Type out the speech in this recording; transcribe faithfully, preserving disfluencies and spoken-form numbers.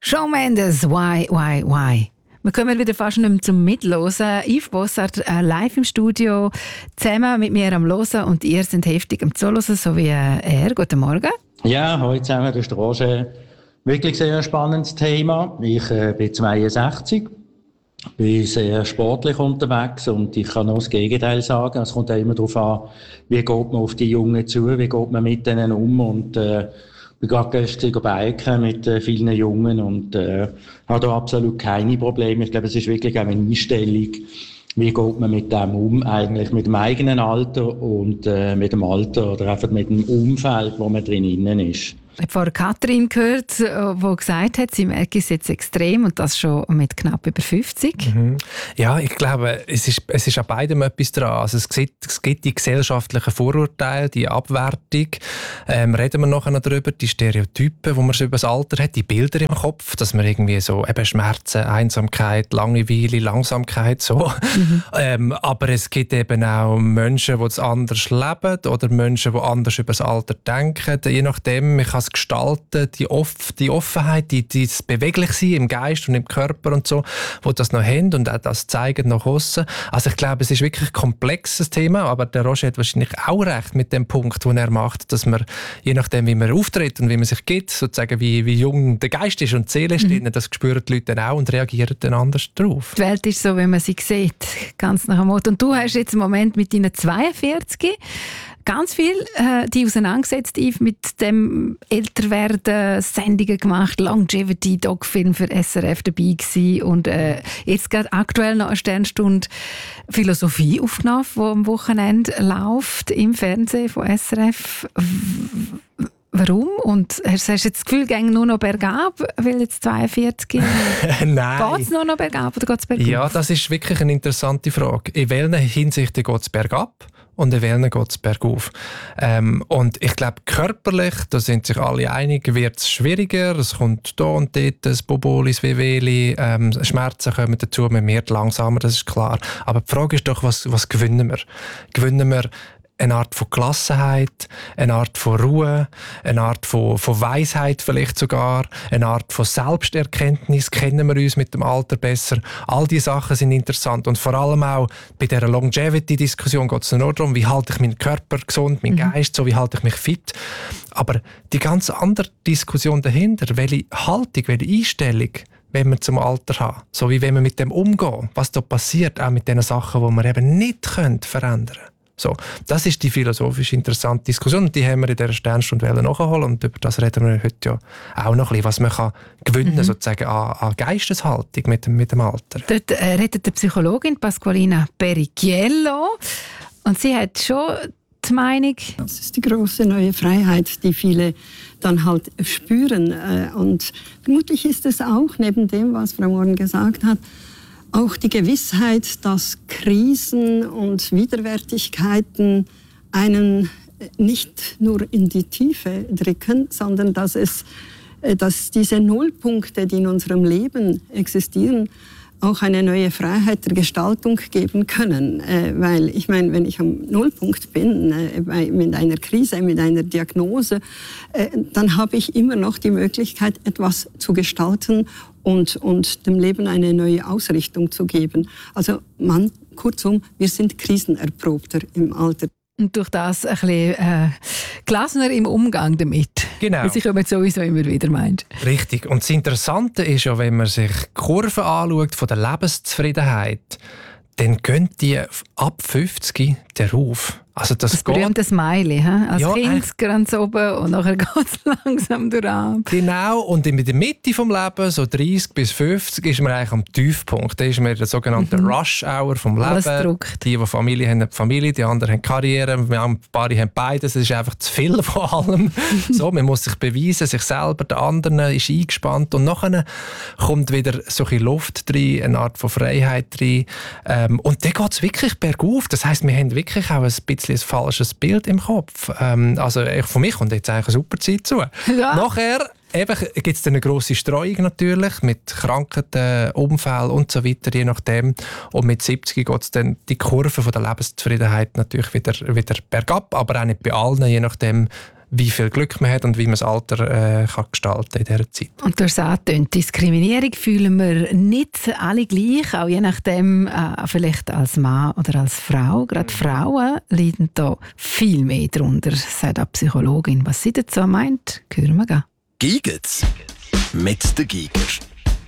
Shawn Mendes, Why, Why, Why? Wir kommen wieder fast nicht mehr zum Mitlosen. Yves Bossart äh, live im Studio, zusammen mit mir am Hören und ihr sind heftig am Zuhören, so wie äh, er. Guten Morgen. Ja, heute zusammen, das ist der Roger. Wirklich sehr spannendes Thema. Ich äh, bin zweiundsechzig, bin sehr sportlich unterwegs und ich kann noch das Gegenteil sagen. Es kommt auch immer darauf an, wie geht man auf die Jungen zu, wie geht man mit denen um und äh, ich bin gerade gestern biken mit äh, vielen Jungen und äh, habe da absolut keine Probleme. Ich glaube, es ist wirklich auch eine Einstellung, wie geht man mit dem um, eigentlich mit dem eigenen Alter und äh, mit dem Alter oder einfach mit dem Umfeld, wo man drinnen ist. Ich habe vorhin Katrin gehört, die gesagt hat, sie merke es jetzt extrem und das schon mit knapp über fünfzig. Mhm. Ja, ich glaube, es ist, es ist an beidem etwas dran. Also es, gibt, es gibt die gesellschaftlichen Vorurteile, die Abwertung. Ähm, reden wir nachher noch darüber, die Stereotypen, die man schon über das Alter hat, die Bilder im Kopf, dass man irgendwie so eben Schmerzen, Einsamkeit, Langeweile, Langsamkeit, so. Mhm. Ähm, aber es gibt eben auch Menschen, die es anders leben oder Menschen, die anders über das Alter denken. Je nachdem, ich kann gestalten, die, Off- die Offenheit, die, die das Beweglich-Sein im Geist und im Körper und so, wo das noch haben und auch das zeigen nach aussen. Also ich glaube, es ist wirklich ein komplexes Thema, aber der Roger hat wahrscheinlich auch recht mit dem Punkt, den er macht, dass man, je nachdem wie man auftritt und wie man sich gibt, sozusagen wie, wie jung der Geist ist und die Seele ist, mhm. das spüren die Leute dann auch und reagieren dann anders drauf. Die Welt ist so, wie man sie sieht, ganz nach dem Motto. Und du hast jetzt im Moment mit deinen zweiundvierzig ganz viel äh, die auseinandergesetzt, Yves, mit dem Älterwerden, Sendungen gemacht, Longevity, Doc-Film für S R F dabei gewesen und äh, jetzt gerade aktuell noch eine Sternstunde Philosophie aufgenommen, die am Wochenende läuft im Fernsehen von S R F. W- Warum? Und hast du jetzt das Gefühl, es nur noch bergab, weil jetzt zweiundvierzig Nein. Geht es nur noch bergab oder geht es bergab? Ja, das ist wirklich eine interessante Frage. In welchen Hinsichten geht es bergab? Und in welchen geht es bergauf. Ähm, und ich glaube, körperlich, da sind sich alle einig, wird es schwieriger. Es kommt da und dort ein Boboli, ein Wehwehli, ähm, Schmerzen kommen dazu, man wird langsamer, das ist klar. Aber die Frage ist doch, was, was gewinnen wir? Gewinnen wir eine Art von Gelassenheit, eine Art von Ruhe, eine Art von, von Weisheit vielleicht sogar, eine Art von Selbsterkenntnis, kennen wir uns mit dem Alter besser. All diese Sachen sind interessant und vor allem auch bei dieser Longevity-Diskussion geht es nur darum, wie halte ich meinen Körper gesund, meinen mhm. Geist, so wie halte ich mich fit. Aber die ganz andere Diskussion dahinter, welche Haltung, welche Einstellung wenn wir zum Alter haben, so wie wenn wir mit dem umgehen, was da passiert, auch mit den Sachen, die wir eben nicht verändern können. So, das ist die philosophisch interessante Diskussion und die haben wir in dieser Sternstunde nachholen und über das reden wir heute ja auch noch ein bisschen, was man kann gewinnen mhm. sozusagen an, an Geisteshaltung mit dem, mit dem Alter. Dort äh, redet die Psychologin Pasqualina Pericchiello und sie hat schon die Meinung... Das ist die große neue Freiheit, die viele dann halt spüren und vermutlich ist es auch, neben dem, was Frau Morgen gesagt hat, auch die Gewissheit, dass Krisen und Widerwärtigkeiten einen nicht nur in die Tiefe drücken, sondern dass, es, dass diese Nullpunkte, die in unserem Leben existieren, auch eine neue Freiheit der Gestaltung geben können. Äh, weil ich meine, wenn ich am Nullpunkt bin, äh, bei, mit einer Krise, mit einer Diagnose, äh, dann habe ich immer noch die Möglichkeit, etwas zu gestalten und, und dem Leben eine neue Ausrichtung zu geben. Also man, kurzum, wir sind krisenerprobter im Alter. Und durch das ein bisschen äh, gelassener im Umgang damit. Genau. Was ich aber sowieso immer wieder meint. Richtig. Und das Interessante ist ja, wenn man sich Kurven anschaut von der Lebenszufriedenheit, dann gehen die ab fünfzig darauf. Also das das berühmte Smiley, he? Als ja, Kind ganz oben und nachher geht es langsam durch. Genau, und in der Mitte des Lebens, so dreißig bis fünfzig, ist man eigentlich am Tiefpunkt. Da ist man in der sogenannten mhm. Rush-Hour vom Leben. Alles druckt. Die, die Familie haben, haben Familie, die anderen haben Karriere, wir haben, ein paar haben beides. Es ist einfach zu viel von allem. So, man muss sich beweisen, sich selber, der andere ist eingespannt und nachher kommt wieder so ein bisschen Luft rein, eine Art von Freiheit rein. Ähm, und dann geht es wirklich bergauf. Das heisst, wir haben wirklich auch ein bisschen ein falsches Bild im Kopf. Ähm, also von mir kommt jetzt eigentlich eine super Zeit zu. Ja. Nachher gibt es eine grosse Streuung natürlich mit Krankheiten, Unfällen und so weiter, je nachdem. Und mit siebzig geht es dann die Kurve von der Lebenszufriedenheit natürlich wieder, wieder bergab, aber auch nicht bei allen, je nachdem, wie viel Glück man hat und wie man das Alter äh, kann gestalten in dieser Zeit. Und du hast angetönt, Diskriminierung fühlen wir nicht alle gleich, auch je nachdem, äh, vielleicht als Mann oder als Frau. Gerade Frauen leiden da viel mehr darunter, sagt eine Psychologin. Was sie dazu meint, hören wir gehen. Giget's mit der Giger.